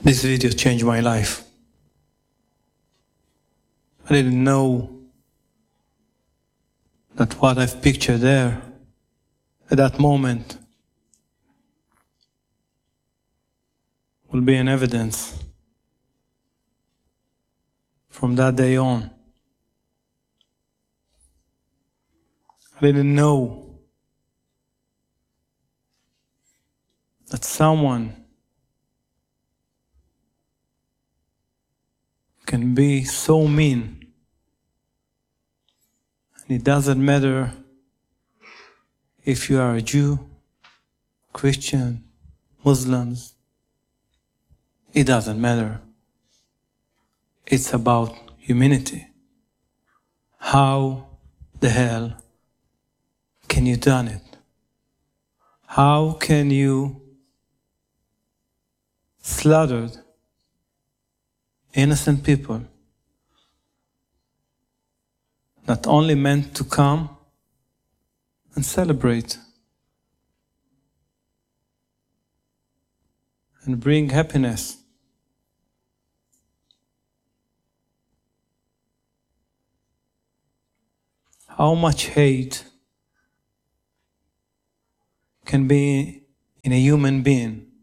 This video changed my life. I didn't know that what I've pictured there at that moment will be an evidence from that day on. I didn't know that someone can be so mean, and it doesn't matter if you are a Jew, Christian, Muslims, it doesn't matter. It's about humanity. How the hell can you done it? How can you slaughtered innocent people, not only meant to come and celebrate and bring happiness? How much hate can be in a human being?